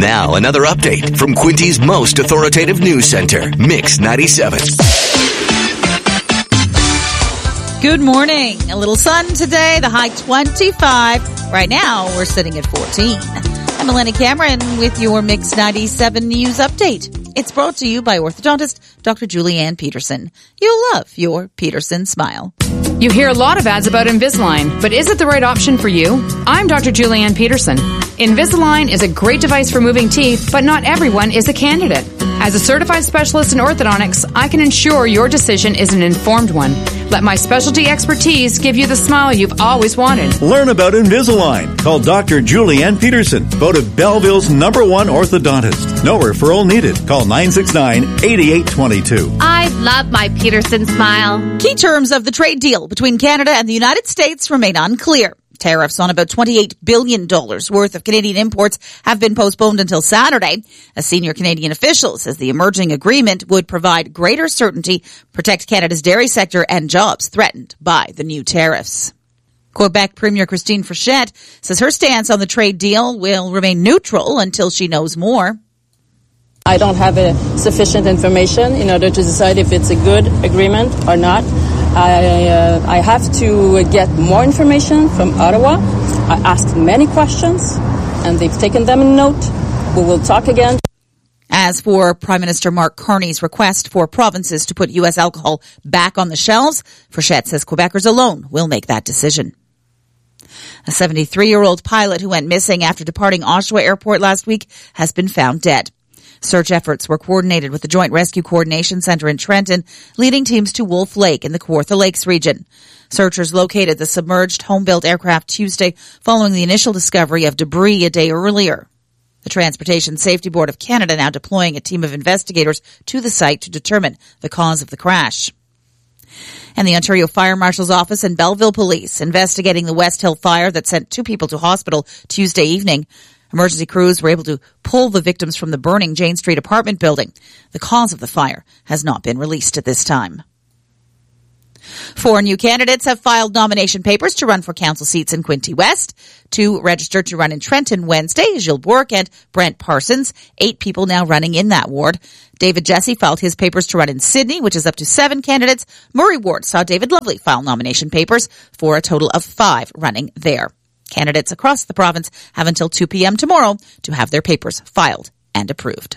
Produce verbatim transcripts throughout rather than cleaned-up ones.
Now, another update from Quinty's most authoritative news center, Mix ninety-seven. Good morning. A little sun today, the high twenty-five. Right now, we're sitting at fourteen. I'm Elena Cameron with your Mix ninety-seven News Update. It's brought to you by orthodontist Doctor Julianne Peterson. You'll love your Peterson smile. You hear a lot of ads about Invisalign, but is it the right option for you? I'm Doctor Julianne Peterson. Invisalign is a great device for moving teeth, but not everyone is a candidate. As a certified specialist in orthodontics, I can ensure your decision is an informed one. Let my specialty expertise give you the smile you've always wanted. Learn about Invisalign. Call Doctor Julianne Peterson, voted Belleville's number one orthodontist. No referral needed. Call nine six nine, eight eight two two. I love my Peterson smile. Key terms of the trade deal between Canada and the United States remain unclear. Tariffs on about twenty-eight billion dollars worth of Canadian imports have been postponed until Saturday. A senior Canadian official says the emerging agreement would provide greater certainty, protect Canada's dairy sector and jobs threatened by the new tariffs. Quebec Premier Christine Frechette says her stance on the trade deal will remain neutral until she knows more. I don't have a sufficient information in order to decide if it's a good agreement or not. I, uh, I have to get more information from Ottawa. I asked many questions, and they've taken them in note. We will talk again. As for Prime Minister Mark Carney's request for provinces to put U S alcohol back on the shelves, Frechette says Quebecers alone will make that decision. A seventy-three-year-old pilot who went missing after departing Oshawa Airport last week has been found dead. Search efforts were coordinated with the Joint Rescue Coordination Center in Trenton, leading teams to Wolf Lake in the Kawartha Lakes region. Searchers located the submerged home-built aircraft Tuesday following the initial discovery of debris a day earlier. The Transportation Safety Board of Canada now deploying a team of investigators to the site to determine the cause of the crash. And the Ontario Fire Marshal's Office and Belleville Police investigating the West Hill fire that sent two people to hospital Tuesday evening. Emergency crews were able to pull the victims from the burning Jane Street apartment building. The cause of the fire has not been released at this time. Four new candidates have filed nomination papers to run for council seats in Quinte West. Two registered to run in Trenton Wednesday, Gilles Bourque and Brent Parsons. Eight people now running in that ward. David Jesse filed his papers to run in Sydney, which is up to seven candidates. Murray Ward saw David Lovely file nomination papers for a total of five running there. Candidates across the province have until two p.m. tomorrow to have their papers filed and approved.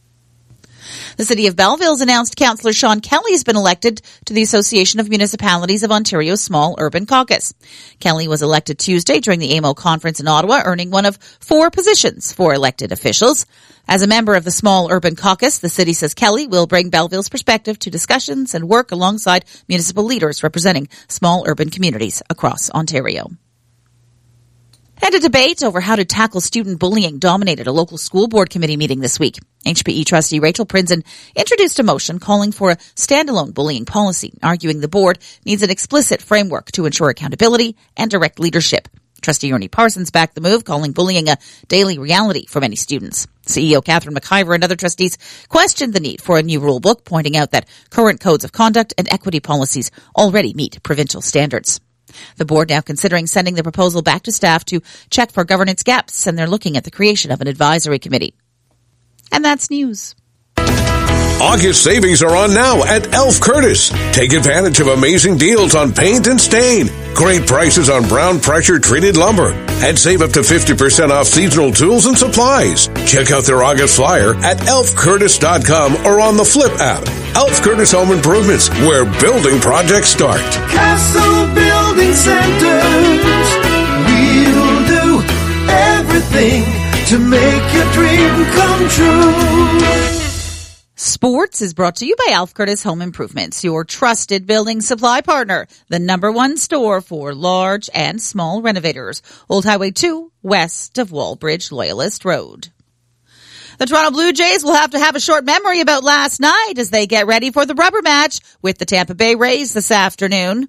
The City of Belleville has announced Councillor Sean Kelly has been elected to the Association of Municipalities of Ontario's Small Urban Caucus. Kelly was elected Tuesday during the A M O conference in Ottawa, earning one of four positions for elected officials. As a member of the Small Urban Caucus, the city says Kelly will bring Belleville's perspective to discussions and work alongside municipal leaders representing small urban communities across Ontario. And a debate over how to tackle student bullying dominated a local school board committee meeting this week. H P E trustee Rachel Prinzen introduced a motion calling for a standalone bullying policy, arguing the board needs an explicit framework to ensure accountability and direct leadership. Trustee Ernie Parsons backed the move, calling bullying a daily reality for many students. C E O Catherine McIver and other trustees questioned the need for a new rule book, pointing out that current codes of conduct and equity policies already meet provincial standards. The board now considering sending the proposal back to staff to check for governance gaps, and they're looking at the creation of an advisory committee. And that's news. August savings are on now at Elf Curtis. Take advantage of amazing deals on paint and stain. Great prices on brown pressure treated lumber. And save up to fifty percent off seasonal tools and supplies. Check out their August flyer at elf curtis dot com or on the Flip app. Elf Curtis Home Improvements, where building projects start. Castle Building Centers. We'll do everything to make your dream come true. Sports is brought to you by Elf Curtis Home Improvements, your trusted building supply partner, the number one store for large and small renovators. Old Highway two, west of Wallbridge Loyalist Road. The Toronto Blue Jays will have to have a short memory about last night as they get ready for the rubber match with the Tampa Bay Rays this afternoon.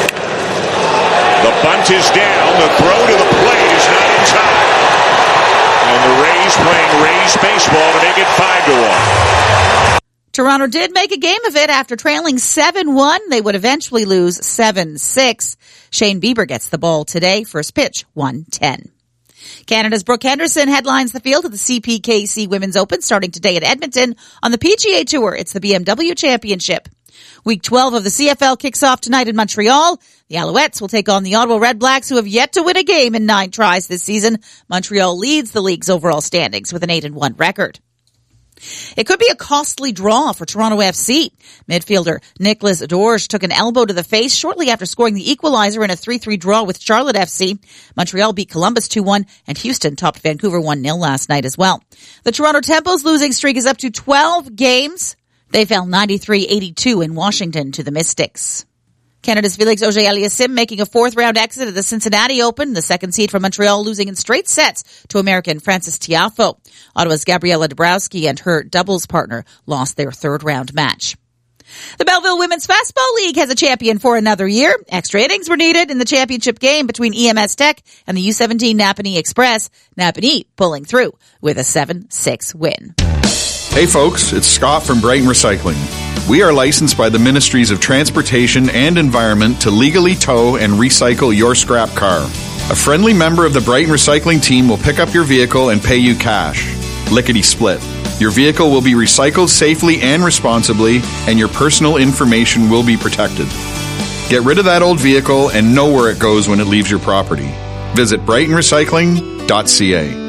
The bunt is down. The throw to the plate is not in time. And the Rays playing Rays baseball to make it five to one. Toronto did make a game of it after trailing seven one. They would eventually lose seven six. Shane Bieber gets the ball today. First pitch, one ten. Canada's Brooke Henderson headlines the field at the C P K C Women's Open starting today at Edmonton. On the P G A Tour, it's the B M W Championship. Week twelve of the C F L kicks off tonight in Montreal. The Alouettes will take on the Ottawa Red Blacks, who have yet to win a game in nine tries this season. Montreal leads the league's overall standings with an eight and one record. It could be a costly draw for Toronto F C. Midfielder Nicolas Dorge took an elbow to the face shortly after scoring the equalizer in a three three draw with Charlotte F C. Montreal beat Columbus two one, and Houston topped Vancouver one nil last night as well. The Toronto Temple's losing streak is up to twelve games. They fell ninety-three eighty-two in Washington to the Mystics. Canada's Felix Auger-Aliassime making a fourth-round exit at the Cincinnati Open. The second seed from Montreal losing in straight sets to American Francis Tiafoe. Ottawa's Gabriela Dabrowski and her doubles partner lost their third-round match. The Belleville Women's Fastball League has a champion for another year. Extra innings were needed in the championship game between E M S Tech and the U seventeen Napanee Express. Napanee pulling through with a seven six win. Hey folks, it's Scott from Brighton Recycling. We are licensed by the Ministries of Transportation and Environment to legally tow and recycle your scrap car. A friendly member of the Brighton Recycling team will pick up your vehicle and pay you cash. Lickety split. Your vehicle will be recycled safely and responsibly, and your personal information will be protected. Get rid of that old vehicle and know where it goes when it leaves your property. Visit brighton recycling dot c a.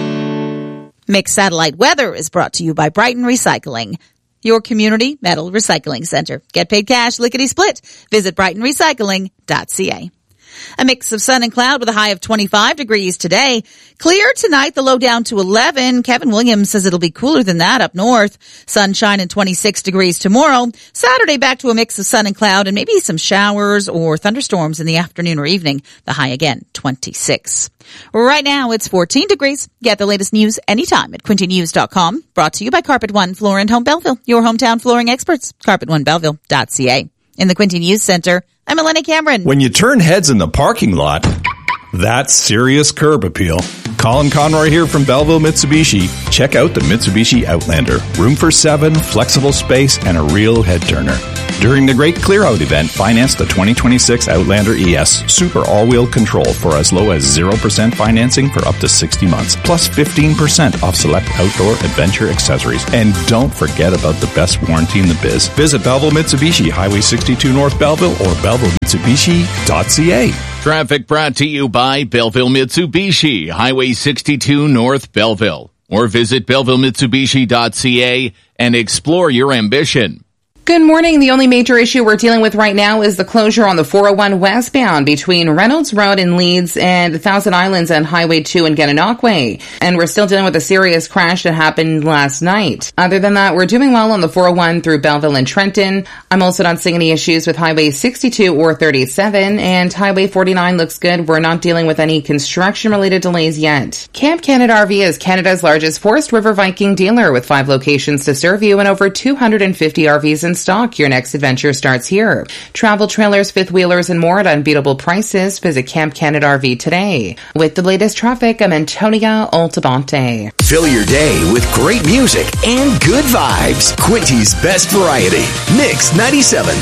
Mixed Satellite Weather is brought to you by Brighton Recycling, your community metal recycling center. Get paid cash, lickety split. Visit brighton recycling dot c a. A mix of sun and cloud with a high of twenty-five degrees today. Clear tonight, the low down to eleven. Kevin Williams says it'll be cooler than that up north. Sunshine and twenty-six degrees tomorrow. Saturday back to a mix of sun and cloud and maybe some showers or thunderstorms in the afternoon or evening. The high again, twenty-six. Right now it's fourteen degrees. Get the latest news anytime at quinte news dot com. Brought to you by Carpet One Floor and Home Belleville, your hometown flooring experts. carpet one belleville dot c a. In the Quinte News Center, I'm Eleni Cameron. When you turn heads in the parking lot, that's serious curb appeal. Colin Conroy here from Belleville Mitsubishi. Check out the Mitsubishi Outlander. Room for seven, flexible space, and a real head turner. During the Great Clear Out event, finance the twenty twenty-six Outlander E S Super All-Wheel Control for as low as zero percent financing for up to sixty months, plus fifteen percent off select outdoor adventure accessories. And don't forget about the best warranty in the biz. Visit Belleville Mitsubishi, Highway sixty-two North Belleville, or belleville mitsubishi dot c a. Traffic brought to you by Belleville Mitsubishi, Highway sixty-two North Belleville. Or visit belleville mitsubishi dot c a and explore your ambition. Good morning. The only major issue we're dealing with right now is the closure on the four oh one westbound between Reynolds Road in Leeds and the Thousand Islands and Highway two in Gananoque. And we're still dealing with a serious crash that happened last night. Other than that, we're doing well on the four oh one through Belleville and Trenton. I'm also not seeing any issues with Highway sixty-two or thirty-seven, and Highway forty-nine looks good. We're not dealing with any construction-related delays yet. Camp Canada R V is Canada's largest Forest River Viking dealer with five locations to serve you and over two hundred fifty R Vs in stock. Your next adventure starts here. Travel trailers, fifth wheelers, and more at unbeatable prices. Visit Camp Canada R V today. With the latest traffic, I'm Antonia Altabante. Fill your day with great music and good vibes. Quinte's best variety. Mix ninety-seven.